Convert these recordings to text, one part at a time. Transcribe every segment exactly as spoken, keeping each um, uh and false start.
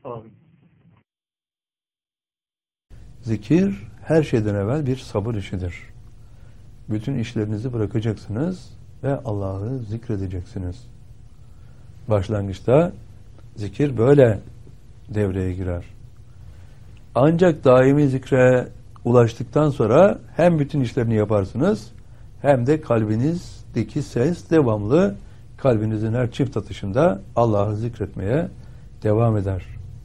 Amin. Zikir her şeyden evvel bir sabır işidir. Bütün işlerinizi bırakacaksınız ve Allah'ı zikredeceksiniz. Başlangıçta zikir böyle devreye girer. Ancak daimi zikre ulaştıktan sonra hem bütün işlerini yaparsınız hem de kalbinizdeki ses devamlı kalbinizin her çift atışında Allah'ı zikretmeye devam eder.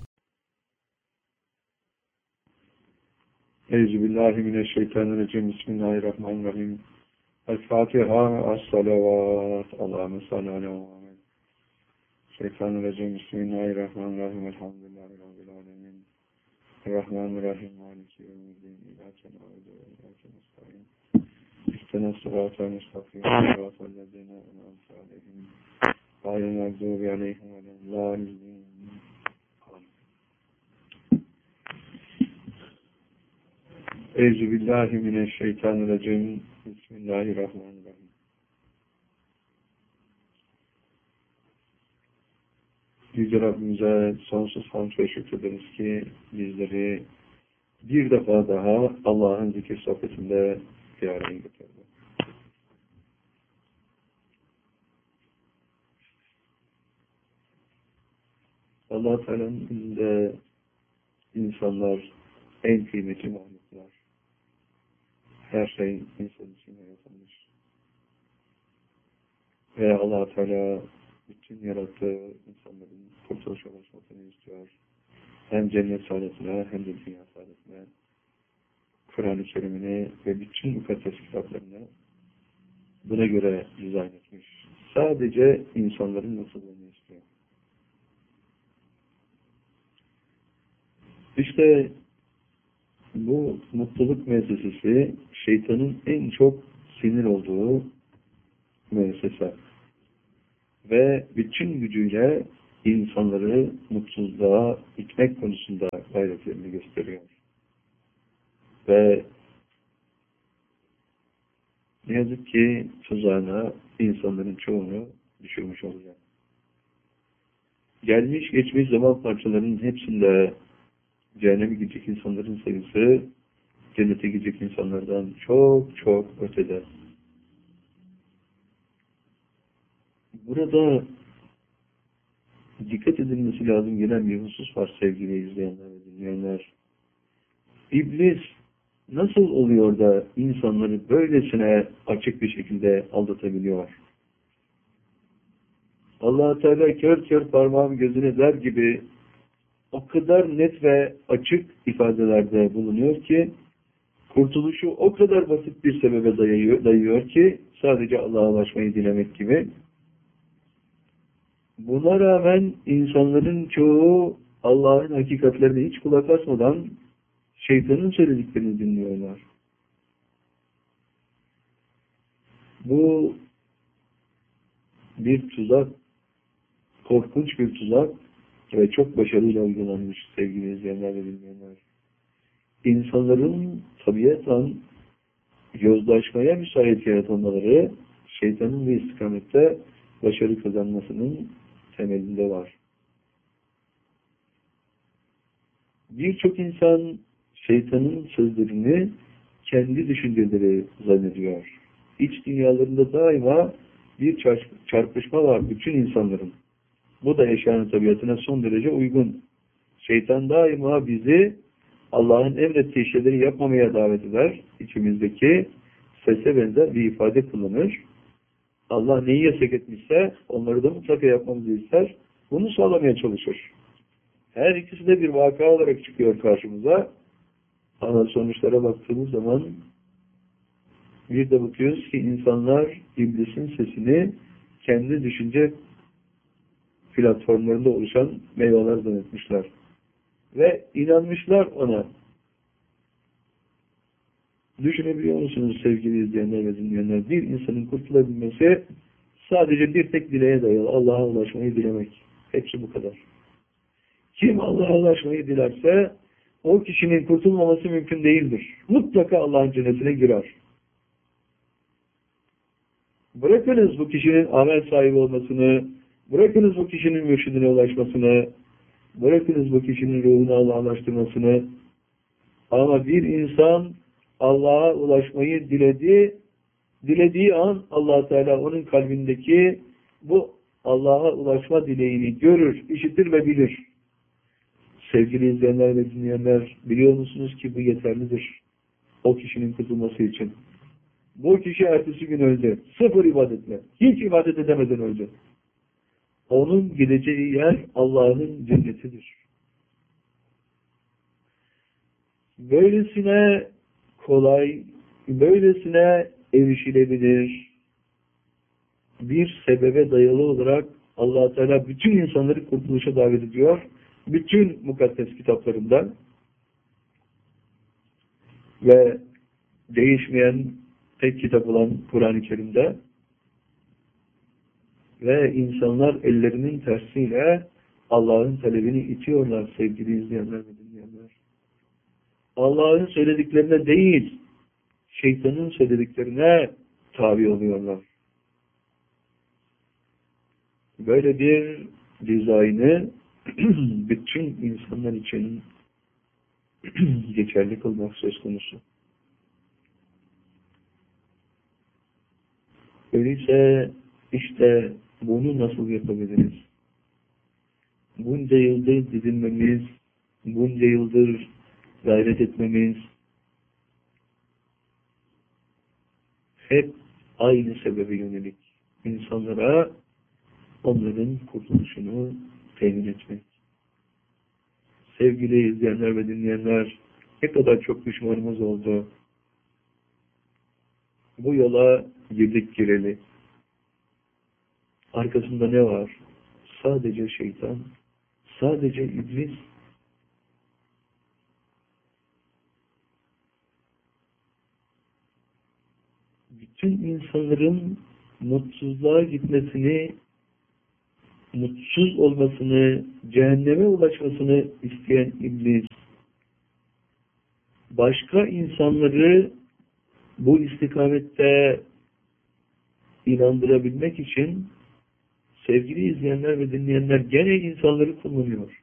Euzubillahimineşşeytanirracim. Bismillahirrahmanirrahim. El-Fatiha, Es-Salavat, Allahümme salli ala Muhammed. Şeytanirracim. Bismillahirrahmanirrahim. Elhamdülillahi Rabbil alemin. Errahmanirrahim. Maliki yevmiddin. İyyâke na'budu ve iyyâke nestaîn. İhdinas sıratal müstakîm. Sıratal lezîne en'amte aleyhim. Gayril mağdûbi aleyhim ve lâddâllîn. Euzubillahimineşşeytanirracim. Bismillahirrahmanirrahim. Yüce Rabbimize sonsuz hamd ve şükrederiz ki bizleri bir defa daha Allah'ın zikir sohbetinde bir araya getirdi. Allah-u Teala'nın izinde insanlar en kıymetli mahluklar. Her şey insan için yaratılmış. Ve Allah-u Teala bütün yarattığı insanların kurtuluşa ulaşmasını istiyor. Hem cennet saadetine hem de dünya saadetine, Kur'an-ı Kerim'ini ve bütün mukaddes kitaplarını buna göre dizayn etmiş. Sadece insanların mutluluğunu istiyor. İşte bu mutluluk müessesesi şeytanın en çok sinir olduğu müessese. Ve bütün gücüyle insanları mutsuzluğa itmek konusunda gayretlerini gösteriyor. Ve ne yazık ki tuzağına insanların çoğunu düşürmüş olacak. Gelmiş geçmiş zaman parçalarının hepsinde cehenneme gidecek insanların sayısı cennete gidecek insanlardan çok çok ötede. Burada dikkat edilmesi lazım gelen bir husus var sevgili izleyenler ve dinleyenler. İblis nasıl oluyor da insanları böylesine açık bir şekilde aldatabiliyor? Allah-u Teala kör kör parmağım gözüne der gibi o kadar net ve açık ifadelerde bulunuyor ki kurtuluşu o kadar basit bir sebebe dayıyor, dayıyor ki sadece Allah'a ulaşmayı dilemek gibi. Buna rağmen insanların çoğu Allah'ın hakikatlerine hiç kulak asmadan şeytanın söylediklerini dinliyorlar. Bu bir tuzak, korkunç bir tuzak ve çok başarıyla uygulanmış sevgili izleyenler ve bilmeyenler. İnsanların tabiatan yozlaşmaya müsait yaratılmaları şeytanın bir istikamette başarı kazanmasının temelinde var. Birçok insan şeytanın sözlerini kendi düşünceleri zannediyor. İç dünyalarında daima bir çarpışma var bütün insanların. Bu da eşyanın tabiatına son derece uygun. Şeytan daima bizi Allah'ın emrettiği şeyleri yapmamaya davet eder. İçimizdeki sese benzer bir ifade kullanır. Allah neyi yasak etmişse onları da mutlaka yapmamızı ister. Bunu sağlamaya çalışır. Her ikisi de bir vaka olarak çıkıyor karşımıza. Ama sonuçlara baktığımız zaman bir de bakıyoruz ki insanlar iblisin sesini kendi düşünce platformlarında oluşan meyveler zannetmişler. Ve inanmışlar ona. Düşünebiliyor musunuz sevgili izleyenler ve dinleyenler? Bir insanın kurtulabilmesi sadece bir tek dileğe dayalı. Allah'a ulaşmayı dilemek. Hepsi bu kadar. Kim Allah'a ulaşmayı dilerse o kişinin kurtulmaması mümkün değildir. Mutlaka Allah'ın cennetine girer. Bırakınız bu kişinin amel sahibi olmasını, bırakınız bu kişinin mürşidine ulaşmasını, Bırakınız bu kişinin ruhunu Allah'laştırmasını. Ama bir insan Allah'a ulaşmayı diledi, dilediği an Allah Teala onun kalbindeki bu Allah'a ulaşma dileğini görür, işitir ve bilir. Sevgili izleyenler ve dinleyenler, biliyor musunuz ki bu yeterlidir o kişinin kurtulması için. Bu kişi ertesi gün öldü. Sıfır ibadetle. Hiç ibadet edemeden öldü. Onun gideceği yer Allah'ın cennetidir. Böylesine kolay, böylesine erişilebilir bir sebebe dayalı olarak Allah Teala bütün insanları kurtuluşa davet ediyor. Bütün mukaddes kitaplarından ve değişmeyen tek kitap olan Kur'an-ı Kerim'de ve insanlar ellerinin tersiyle Allah'ın talebini itiyorlar sevgili izleyenler ve dinleyenler. Allah'ın söylediklerine değil, şeytanın söylediklerine tabi oluyorlar. Böyle bir dizaynı bütün insanlar için geçerli kılmak söz konusu. Öyleyse işte bunu nasıl yapabiliriz? Bunca yıldır didinmemiz, bunca yıldır gayret etmemiz hep aynı sebebe yönelik. İnsanlara onların kurtuluşunu temin etmek. Sevgili izleyenler ve dinleyenler, ne kadar çok düşmanımız oldu. Bu yola girdik gireli. Arkasında ne var? Sadece şeytan, sadece iblis. Bütün insanların mutsuzluğa gitmesini, mutsuz olmasını, cehenneme ulaşmasını isteyen iblis, başka insanları bu istikamette inandırabilmek için sevgili izleyenler ve dinleyenler gene insanları kullanıyor.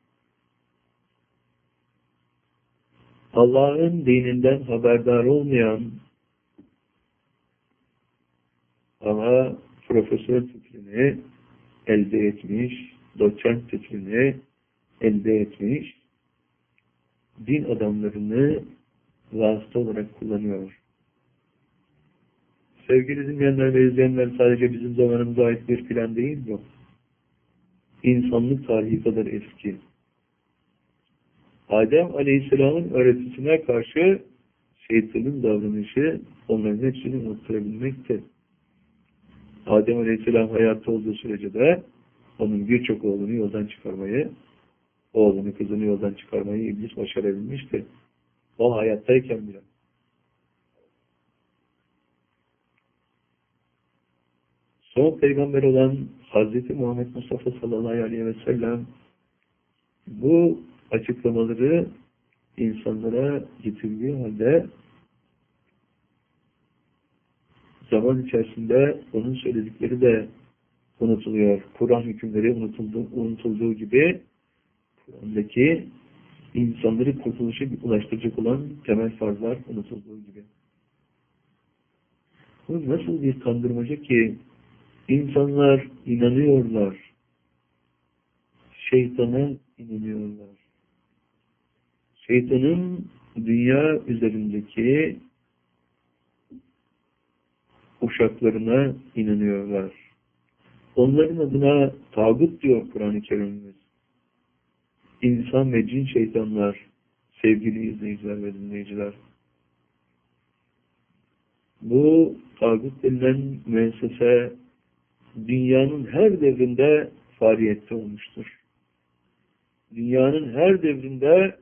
Allah'ın dininden haberdar olmayan ama profesör titrini elde etmiş, doçent titrini elde etmiş din adamlarını vasıta olarak kullanıyor. Sevgili dinleyenler ve izleyenler, sadece bizim zamanımıza ait bir plan değil bu. İnsanlık tarihi kadar eski. Adem Aleyhisselam'ın öğretisine karşı şeytanın davranışı onların hepsini unutturabilmekte. Adem Aleyhisselam hayatta olduğu sürece de onun birçok oğlunu yoldan çıkarmayı, oğlunu kızını yoldan çıkarmayı iblis başarabilmişti. O hayattayken bile. Son peygamber olan Hazreti Muhammed Mustafa sallallahu aleyhi ve sellem bu açıklamaları insanlara getirdiği halde zaman içerisinde onun söyledikleri de unutuluyor. Kur'an hükümleri unutulduğu, unutulduğu gibi Kur'an'daki insanları kurtuluşa ulaştıracak olan temel farzlar unutulduğu gibi. Bu nasıl bir kandırmaca ki insanlar inanıyorlar. Şeytana inanıyorlar. Şeytanın dünya üzerindeki uşaklarına inanıyorlar. Onların adına tağut diyor Kur'an-ı Kerim'imiz. İnsan ve cin şeytanlar, sevgili izleyiciler ve dinleyiciler. Bu tağut denilen müessese dünyanın her devrinde faaliyette olmuştur. Dünyanın her devrinde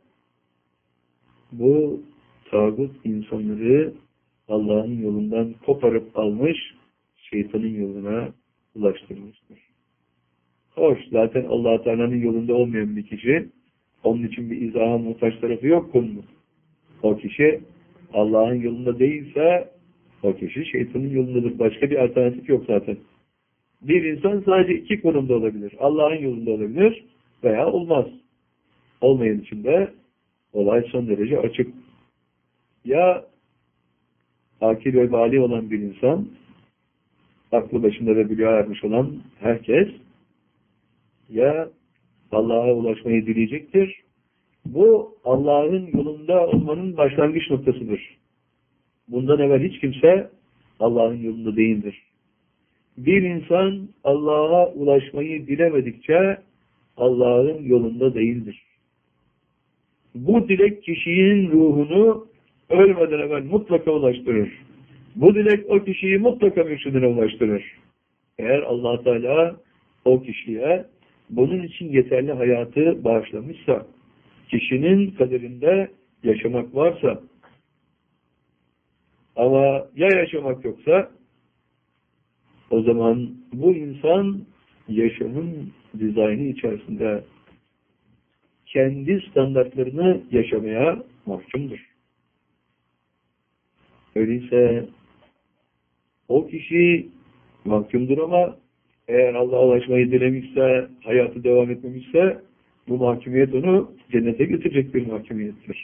bu tağut insanları Allah'ın yolundan koparıp almış, şeytanın yoluna ulaştırmıştır. Hoş, zaten Allah Teala'nın yolunda olmayan bir kişi, onun için bir izaha muhtaç tarafı yok konunun. O kişi Allah'ın yolunda değilse, o kişi şeytanın yolundadır. Başka bir alternatif yok zaten. Bir insan sadece iki konumda olabilir. Allah'ın yolunda olabilir veya olmaz. olmayan için de olay son derece açık. Ya akil ve bali olan bir insan, aklı başında ve bülüğa ermiş olan herkes, ya Allah'a ulaşmayı dileyecektir. Bu Allah'ın yolunda olmanın başlangıç noktasıdır. Bundan evvel hiç kimse Allah'ın yolunda değildir. Bir insan Allah'a ulaşmayı dilemedikçe Allah'ın yolunda değildir. Bu dilek kişinin ruhunu ölmeden evvel mutlaka ulaştırır. Bu dilek o kişiyi mutlaka mürşidine ulaştırır. Eğer Allah Teala o kişiye bunun için yeterli hayatı bağışlamışsa, kişinin kaderinde yaşamak varsa, ama ya yaşamak yoksa, o zaman bu insan yaşamın dizaynı içerisinde kendi standartlarını yaşamaya mahkumdur. Öyleyse o kişi mahkumdur ama eğer Allah'a ulaşmayı dilemişse, hayatı devam etmemişse, bu mahkumiyet onu cennete götürecek bir mahkumiyettir.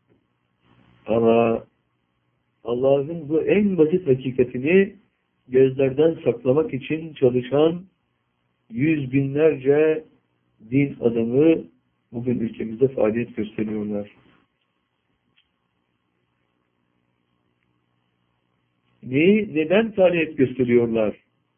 Ama Allah'ın bu en basit hakikatini gözlerden saklamak için çalışan yüz binlerce din adamı bugün ülkemizde faaliyet gösteriyorlar. Neyi, neden faaliyet gösteriyorlar?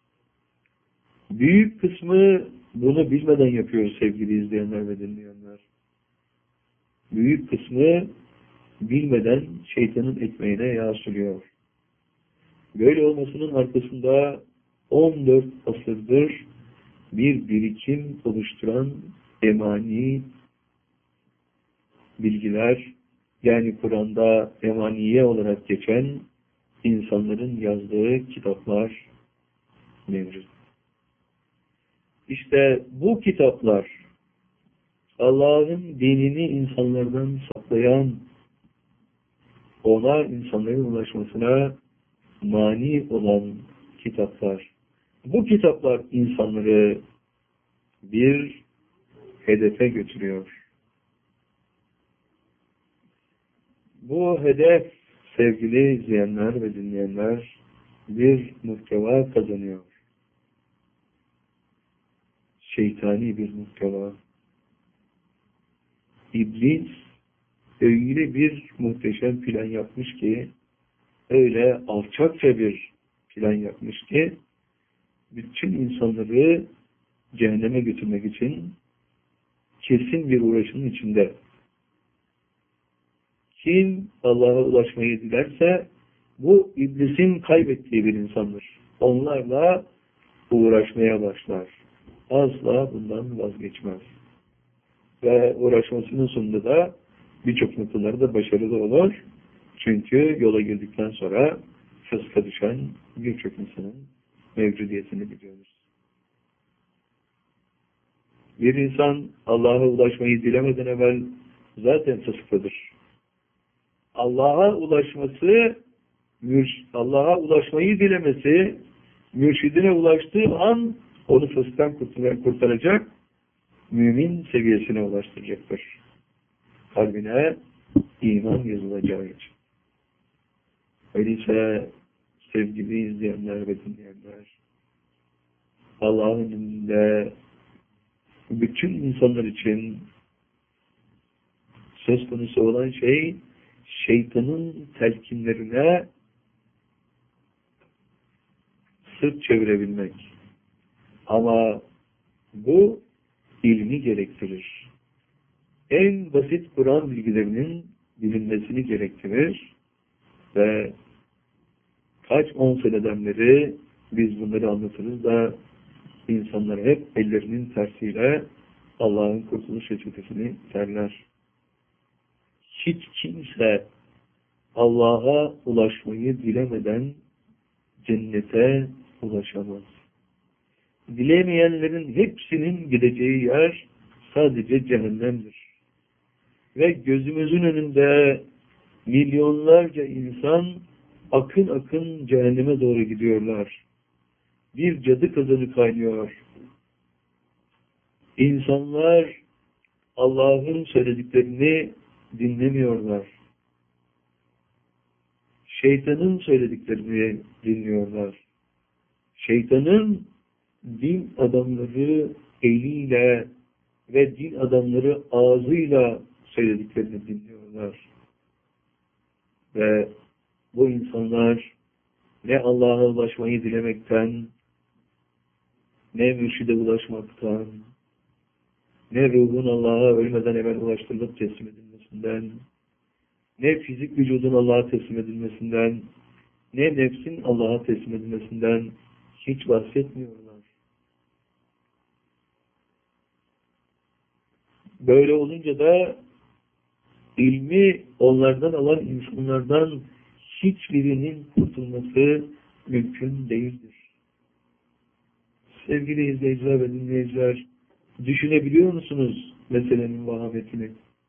Büyük kısmı bunu bilmeden yapıyor sevgili izleyenler ve dinleyenler. Büyük kısmı bilmeden şeytanın ekmeğine yağ sürüyor. Böyle olmasının arkasında on dört asırdır bir birikim oluşturan emani bilgiler, yani Kur'an'da emaniye olarak geçen insanların yazdığı kitaplar mevcut. İşte bu kitaplar Allah'ın dinini insanlardan saklayan, ona insanların ulaşmasına mani olan kitaplar. Bu kitaplar insanları bir hedefe götürüyor. Bu hedef, sevgili izleyenler ve dinleyenler, bir muhteva kazanıyor. Şeytani bir muhteva. İblis öyle bir muhteşem plan yapmış ki, öyle alçakça bir plan yapmış ki, bütün insanları cehenneme götürmek için kesin bir uğraşının içinde. Kim Allah'a ulaşmayı dilerse, bu iblisin kaybettiği bir insandır. Onlarla uğraşmaya başlar. Asla bundan vazgeçmez. Ve uğraşmasının sonunda da birçok noktalarda başarılı olur. Çünkü yola girdikten sonra fıska düşen birçok insanın mevcudiyetini biliyoruz. Bir insan Allah'a ulaşmayı dilemeden evvel zaten fıskadır. Allah'a ulaşması, Allah'a ulaşmayı dilemesi, mürşidine ulaştığı an onu fısktan kurtaracak, mümin seviyesine ulaştıracaktır. Kalbine iman yazılacağı için. Öyleyse sevgili izleyenler ve dinleyenler, Allah'ın önünde bütün insanlar için söz konusu olan şey, şeytanın telkinlerine sırt çevirebilmek. Ama bu ilmi gerektirir. En basit Kur'an bilgilerinin bilinmesini gerektirir ve kaç on seneden beri biz bunları anlatırız da insanlar hep ellerinin tersiyle Allah'ın kurtuluş reçetesini terler. Hiç kimse Allah'a ulaşmayı dilemeden cennete ulaşamaz. Dilemeyenlerin hepsinin gideceği yer sadece cehennemdir. Ve gözümüzün önünde milyonlarca insan akın akın cehenneme doğru gidiyorlar. Bir cadı kazanı kaynıyor. İnsanlar Allah'ın söylediklerini dinlemiyorlar. Şeytanın söylediklerini dinliyorlar. Şeytanın din adamları eliyle ve din adamları ağzıyla söylediklerini dinliyorlar. Ve bu insanlar ne Allah'a ulaşmayı dilemekten, ne mürşide ulaşmaktan, ne ruhun Allah'a ölmeden evvel ulaştırılıp teslim edilmesinden, ne fizik vücudun Allah'a teslim edilmesinden, ne nefsin Allah'a teslim edilmesinden hiç bahsetmiyorlar. Böyle olunca da ilmi onlardan alan insanlardan hiçbirinin kurtulması mümkün değildir. Sevgili izleyiciler ve dinleyiciler, düşünebiliyor musunuz meselenin vahametini?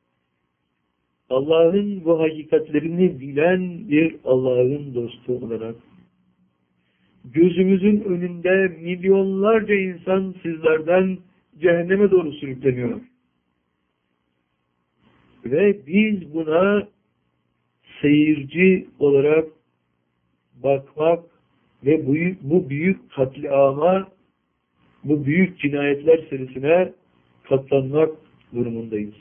Allah'ın bu hakikatlerini bilen bir Allah'ın dostu olarak gözümüzün önünde milyonlarca insan sizlerden cehenneme doğru sürükleniyor. Ve biz buna seyirci olarak bakmak ve bu, bu büyük katliama, bu büyük cinayetler serisine katlanmak durumundayız.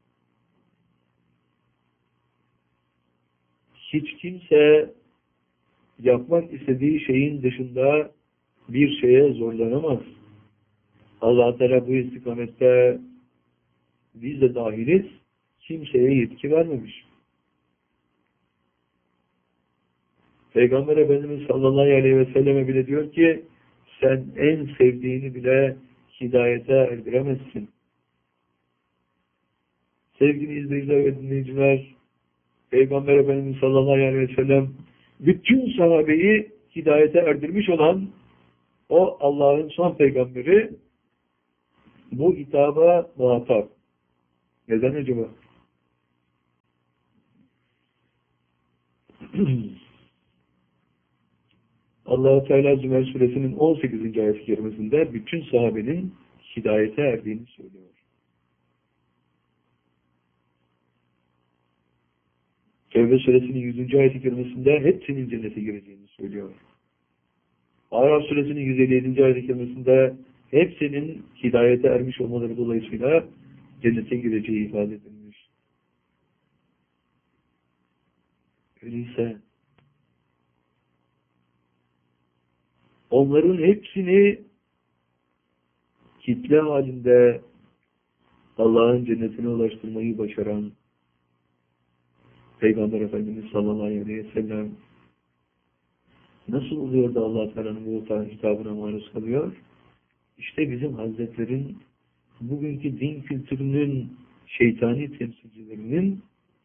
Hiç kimse yapmak istediği şeyin dışında bir şeye zorlanamaz. Allah Teala bu istikamette biz de dahiliz, kimseye yetki vermemiş. Peygamber Efendimiz sallallahu aleyhi ve selleme bile diyor ki sen en sevdiğini bile hidayete erdiremezsin. Sevgili izleyiciler ve dinleyiciler, Peygamber Efendimiz sallallahu aleyhi ve sellem bütün sahabeyi hidayete erdirmiş olan o Allah'ın son peygamberi bu hitaba muhatap. Neden acaba? Allah-u Teala Zümer suresinin on sekizinci ayet-i kerimesinde bütün sahabenin hidayete erdiğini söylüyor. Tevbe suresinin yüzüncü ayet-i kerimesinde hepsinin cennete gireceğini söylüyor. Araf suresinin yüz elli yedinci ayet-i kerimesinde hepsinin hidayete ermiş olmaları dolayısıyla cennete gireceği ifade edilmiş. Öyleyse onların hepsini kitle halinde Allah'ın cennetine ulaştırmayı başaran Peygamber Efendimiz sallallahu aleyhi ve sellem nasıl oluyor da Allah Teala'nın bu hitabına maruz kalıyor? İşte bizim Hazretlerin bugünkü din kültürünün şeytani temsilcilerinin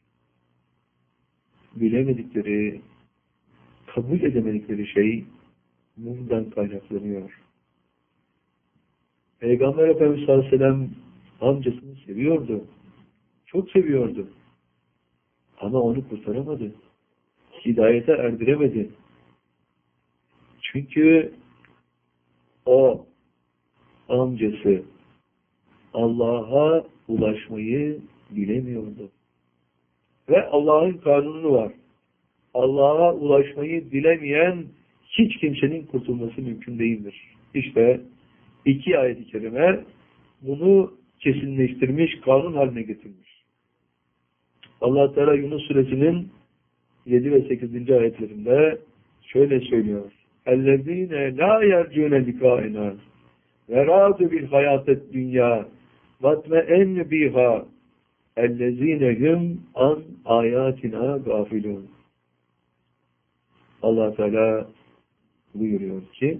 bilemedikleri, kabul edemedikleri şey bundan kaynaklanıyor. Peygamber Efendimiz sallallahu aleyhi ve sellem amcasını seviyordu. Çok seviyordu. Ama onu kurtaramadı. Hidayete erdiremedi. Çünkü o amcası Allah'a ulaşmayı bilemiyordu. Ve Allah'ın kanunu var. Allah'a ulaşmayı dilemeyen hiç kimsenin kurtulması mümkün değildir. İşte iki ayet-i kerime bunu kesinleştirmiş, kanun haline getirmiş. Allah Teala Yunus suresinin yedi ve sekizinci ayetlerinde şöyle söylüyor. اَلَّذ۪ينَ لَا يَرْجُونَ لِقَائِنَا وَرَادُ بِالْحَيَاةِ الدُّنْيَا وَاتْمَئَنَّ بِهَا اَلَّذ۪ينَ هُمْ عَنْ آيَاتِنَا غَافِلُونَ. Allah Teala buyuruyor ki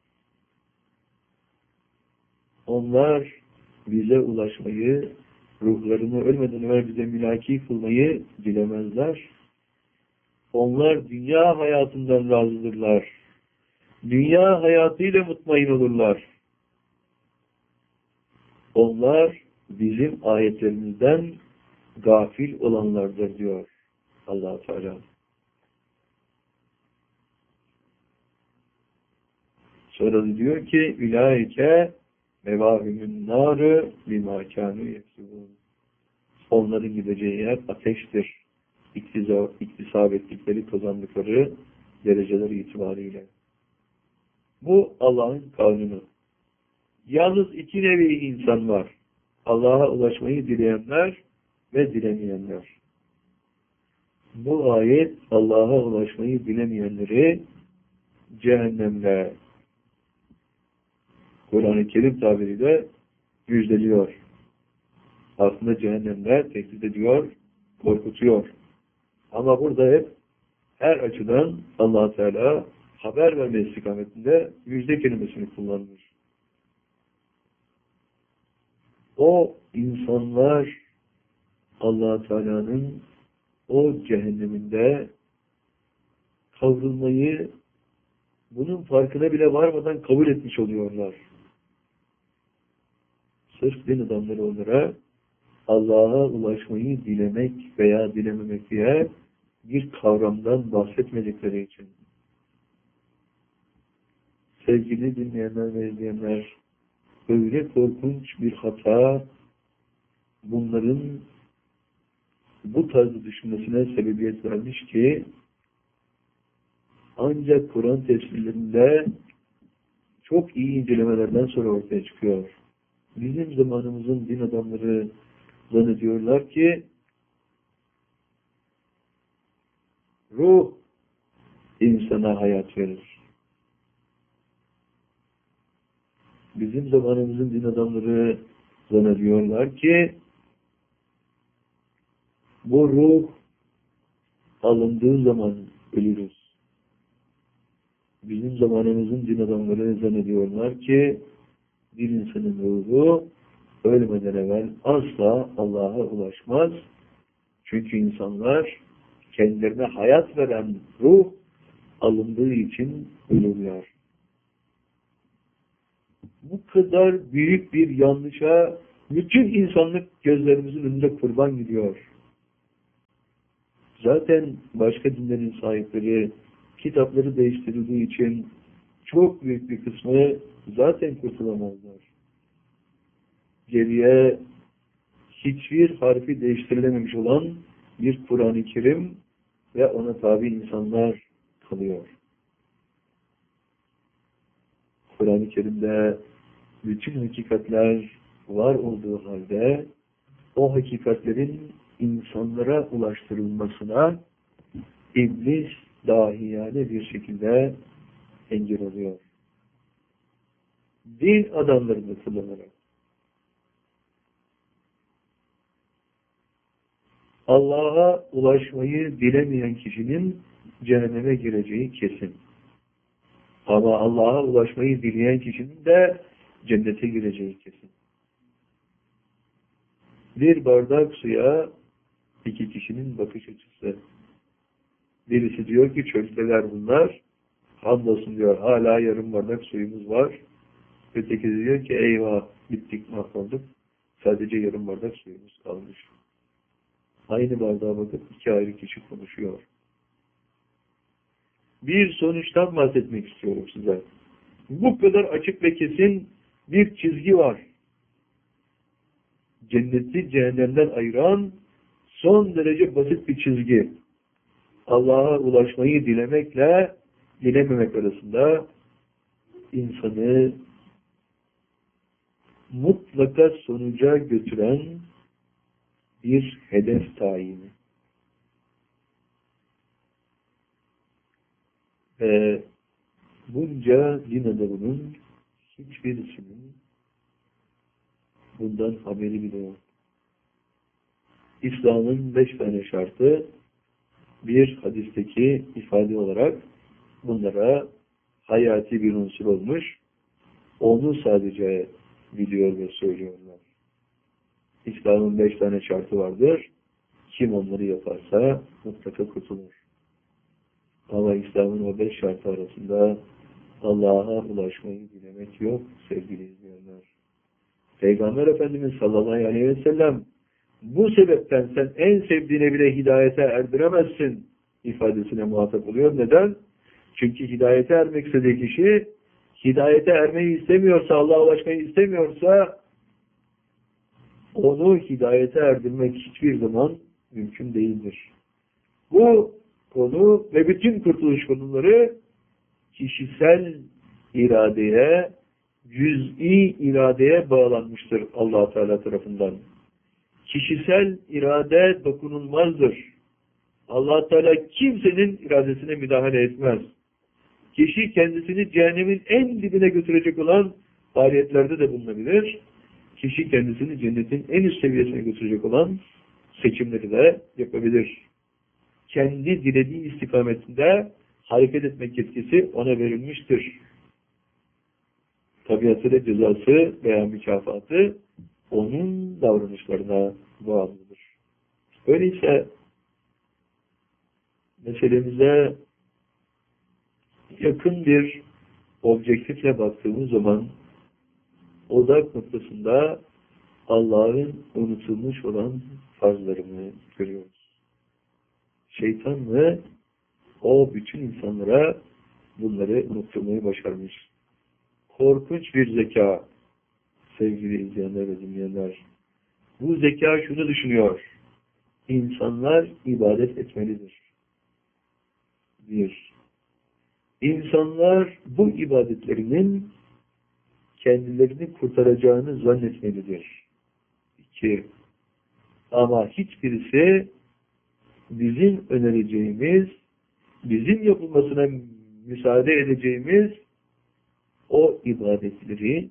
onlar bize ulaşmayı, ruhlarını ölmeden evvel bize mülaki kılmayı dilemezler. Onlar dünya hayatından razıdırlar. Dünya hayatıyla mutmain olurlar. Onlar bizim ayetlerimizden gafil olanlardır diyor Allah Teala. Sonra da diyor ki ülaike mevâhümün nârı bimâ kânû yeksibûn. onların gideceği yer ateştir. İktiza, iktisap ettikleri, kazandıkları dereceler itibariyle. Bu Allah'ın kanunu. Yalnız iki nevi insan var. Allah'a ulaşmayı dileyenler ve dilemeyenler. Bu ayet Allah'a ulaşmayı dilemeyenleri cehennemle, Kur'an-ı Kerim tabiriyle müjdeliyor. Aslında cehennemle tehdit ediyor, korkutuyor. Ama burada hep her açıdan Allah Teala haber verme istikametinde müjde kelimesini kullanmış. O insanlar Allah Teala'nın o cehenneminde kavrulmayı bunun farkına bile varmadan kabul etmiş oluyorlar. Sırf din adamları onlara Allah'a ulaşmayı dilemek veya dilememek diye bir kavramdan bahsetmedikleri için. Sevgili dinleyenler ve izleyenler, öyle korkunç bir hata bunların bu tarzı düşünmesine sebebiyet vermiş ki ancak Kur'an tefsirlerinde çok iyi incelemelerden sonra ortaya çıkıyor. Bizim zamanımızın din adamları zannediyorlar ki ruh insana hayat verir. Bizim zamanımızın din adamları zannediyorlar ki bu ruh alındığı zaman ölürüz. Bizim zamanımızın din adamları zannediyorlar ki bir insanın ruhu ölmeden evvel asla Allah'a ulaşmaz. Çünkü insanlar kendilerine hayat veren ruh alındığı için ölürler. Bu kadar büyük bir yanlışa bütün insanlık gözlerimizin önünde kurban gidiyor. Zaten başka dinlerin sahipleri kitapları değiştirildiği için çok büyük bir kısmı zaten kurtulamazlar. Geriye hiçbir harfi değiştirilememiş olan bir Kur'an-ı Kerim ve ona tabi insanlar kalıyor. Kur'an-ı Kerim'de bütün hakikatler var olduğu halde o hakikatlerin insanlara ulaştırılmasına iblis dahiyane bir şekilde engel oluyor. Din adamlarını kullanarak. Allah'a ulaşmayı dilemeyen kişinin cehenneme gireceği kesin. Ama Allah'a ulaşmayı dileyen kişinin de cennete gireceği kesin. Bir bardak suya iki kişinin bakış açısı. Birisi diyor ki çökteler bunlar. Hamdolsun diyor hala yarım bardak suyumuz var. Ötekisi diyor ki eyvah bittik mahvolduk. Sadece yarım bardak suyumuz kalmış. Aynı bardağa bakıp iki ayrı kişi konuşuyor. Bir sonuçtan bahsetmek istiyorum size. Bu kadar açık ve kesin bir çizgi var. Cenneti cehennemden ayıran son derece basit bir çizgi. Allah'a ulaşmayı dilemekle dilememek arasında insanı mutlaka sonuca götüren bir hedef tayini. Ve bunca din adamının hiçbirisinin bundan haberi bile yok. İslam'ın beş tane şartı bir hadisteki ifade olarak bunlara hayati bir unsur olmuş. Onu sadece biliyor ve söylüyorlar. İslam'ın beş tane şartı vardır. Kim onları yaparsa mutlaka kurtulur. Ama İslam'ın o beş şartı arasında Allah'a ulaşmayı dilemek yok sevgili izleyenler. Peygamber Efendimiz sallallahu aleyhi ve sellem bu sebepten sen en sevdiğine bile hidayete erdiremezsin ifadesine muhatap oluyor. Neden? Çünkü hidayete ermek istediği kişi hidayete ermeyi istemiyorsa, Allah'a ulaşmayı istemiyorsa onu hidayete erdirmek hiçbir zaman mümkün değildir. Bu konu ve bütün kurtuluş konuları kişisel iradeye, cüz'i iradeye bağlanmıştır Allah Teala tarafından. Kişisel irade dokunulmazdır. Allah Teala kimsenin iradesine müdahale etmez. Kişi kendisini cehennemin en dibine götürecek olan faaliyetlerde de bulunabilir. Kişi kendisini cennetin en üst seviyesine götürecek olan seçimleri de yapabilir. Kendi dilediği istikametinde hareket etmek yetkisi ona verilmiştir. Tabiatı ve cezası veya mükafatı onun davranışlarına bağlıdır. Öyleyse meselemize yakın bir objektifle baktığımız zaman odak noktasında Allah'ın unutulmuş olan farzlarını görüyoruz. Şeytan ve o bütün insanlara bunları unutturmayı başarmış. Korkunç bir zeka sevgili izleyenler ve dinleyenler. Bu zeka şunu düşünüyor. İnsanlar ibadet etmelidir. Bir. İnsanlar bu ibadetlerinin kendilerini kurtaracağını zannetmelidir. İki. Ama hiçbirisi bizim önereceğimiz, bizim yapılmasına müsaade edeceğimiz o ibadetleri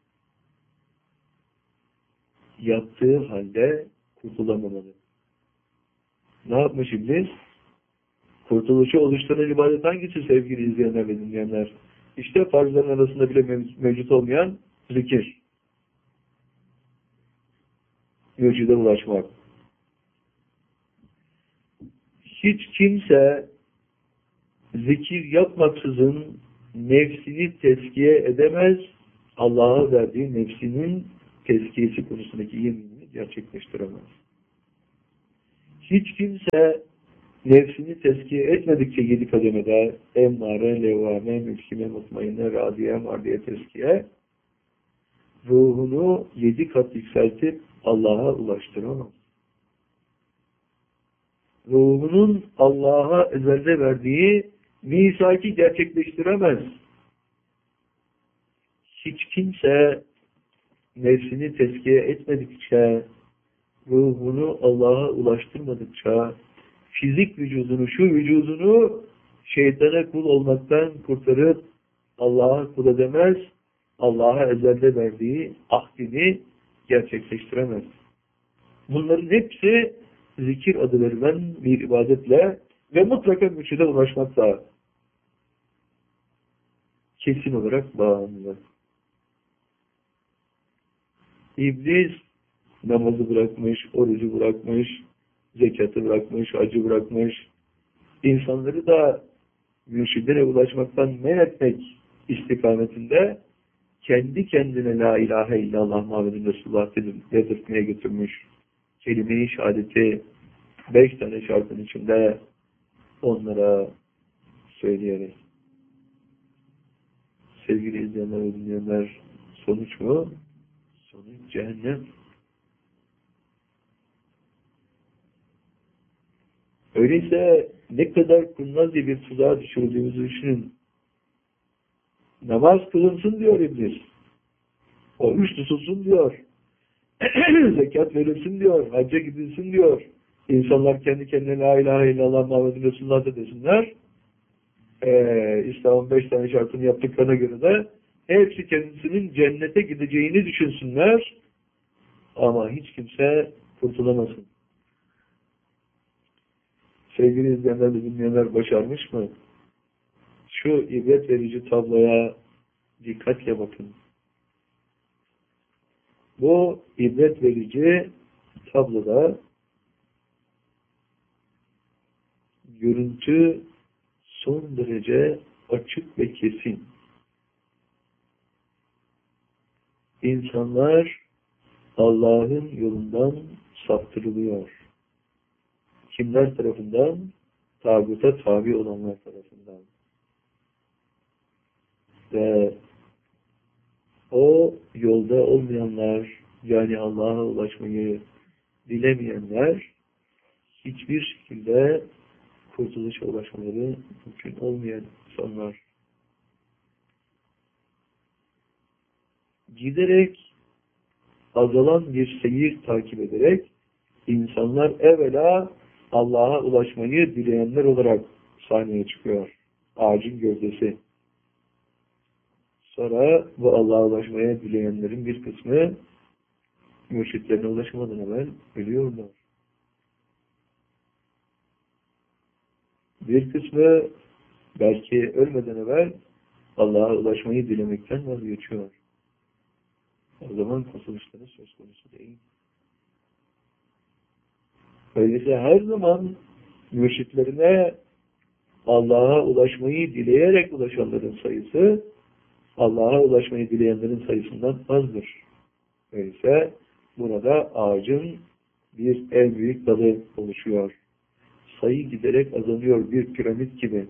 yaptığı halde kurtulamamalı. Ne yapmış iblis? Kurtuluşu oluşturan ibadet hangisi sevgili izleyenler ve dinleyenler? İşte farzların arasında bile mev- mevcut olmayan zikir. Mevcuda ulaşmak. Hiç kimse zikir yapmaksızın nefsini tezkiye edemez, Allah'a verdiği nefsinin tezkiyesi konusundaki yeminini gerçekleştiremez. Hiç kimse nefsini tezkiye etmedikçe yedi kademede emmare, levvame, mülkime, mutmainne, radiye, mardiye tezkiye ruhunu yedi kat yükseltip Allah'a ulaştıramaz. Ruhunun Allah'a ezelde verdiği misaki gerçekleştiremez. Hiç kimse nefsini tezkiye etmedikçe, ruhunu Allah'a ulaştırmadıkça, fizik vücudunu, şu vücudunu şeytana kul olmaktan kurtarıp Allah'a kul edemez, Allah'a ezelde verdiği ahdini gerçekleştiremez. Bunların hepsi zikir adı verilen bir ibadetle ve mutlaka mürşide ulaşmakla kesin olarak bağımlı. İblis namazı bırakmış, orucu bırakmış, zekatı bırakmış, hacı bırakmış. İnsanları da mürşidine ulaşmaktan men etmek istikametinde kendi kendine la ilahe illallah Muhammedun Resulullah dedirtmeye götürmüş. Kelime-i şehadeti beş tane şartın içinde onlara söyleyerek. Sevgili izleyenler ve dinleyenler, sonuç mu? Sonuç cehennem. Öyleyse ne kadar kurnazca bir tuzağa düşürdüğümüzü düşünün. Namaz kılınsın diyor iblis. Oruç tutulsun diyor. Zekat verilsin diyor. Hacca gidilsin diyor. İnsanlar kendi kendine la ilahe illallah Muhammedun Resulullah da desinler. Ee, İslam'ın beş tane şartını yaptıklarına göre de hepsi kendisinin cennete gideceğini düşünsünler. Ama hiç kimse kurtulamasın. Sevgili izleyenler ve dinleyenler başarmış mı? Şu ibret verici tabloya dikkatle bakın. Bu ibret verici tabloda görüntü son derece açık ve kesin. İnsanlar Allah'ın yolundan saptırılıyor. Kimler tarafından? Tağuta tabi olanlar tarafından. Ve o yolda olmayanlar, yani Allah'a ulaşmayı dilemeyenler hiçbir şekilde kurtuluşa ulaşmaları mümkün olmayan insanlar. Giderek azalan bir seyir takip ederek insanlar evvela Allah'a ulaşmayı dileyenler olarak sahneye çıkıyor. Ağacın gövdesi. Sonra bu Allah'a ulaşmaya dileyenlerin bir kısmı mürşitlerine ulaşmadan evvel ölüyorlar. Bir kısmı belki ölmeden evvel Allah'a ulaşmayı dilemekten vazgeçiyor. O zaman kurtuluşları söz konusu değil. Öyleyse her zaman mürşitlerine Allah'a ulaşmayı dileyerek ulaşanların sayısı Allah'a ulaşmayı dileyenlerin sayısından azdır. Öyleyse burada ağacın bir en büyük dalı oluşuyor. Sayı giderek azalıyor bir piramit gibi.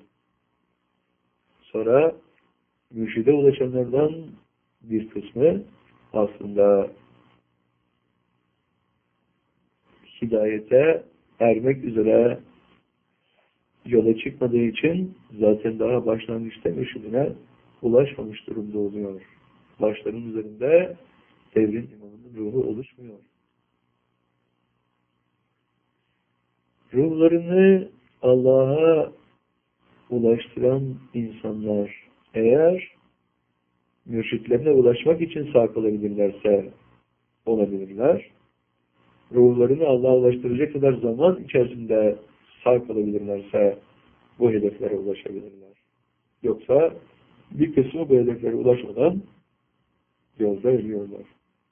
Sonra mürşide ulaşanlardan bir kısmı aslında hidayete ermek üzere yola çıkmadığı için zaten daha başlangıçta mürşidine ulaşmamış durumda oluyor. Başların üzerinde devrin imamının ruhu oluşmuyor. Ruhlarını Allah'a ulaştıran insanlar eğer mürşitlerine ulaşmak için sağ kalabilirlerse olabilirler. Ruhlarını Allah'a ulaştıracak kadar zaman içerisinde sağ kalabilirlerse bu hedeflere ulaşabilirler. Yoksa bir kısmı bu hedeflere ulaşmadan yolda ölüyorlar.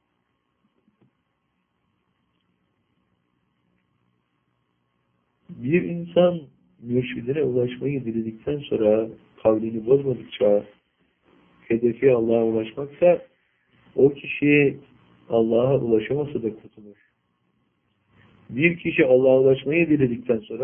Bir insan mürşidine ulaşmayı diledikten sonra kavlini bozmadıkça hedefi Allah'a ulaşmaksa o kişi Allah'a ulaşamasa da kurtulur. Bir kişi Allah'a ulaşmayı diledikten sonra